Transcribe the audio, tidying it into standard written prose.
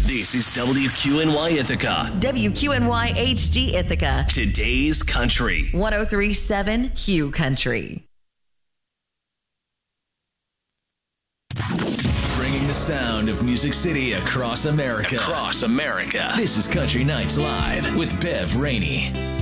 This is WQNY Ithaca. WQNY HD Ithaca. Today's Country. 103.7 Hugh Country. Bringing the sound of Music City across America. This is Country Nights Live with Bev Rainey.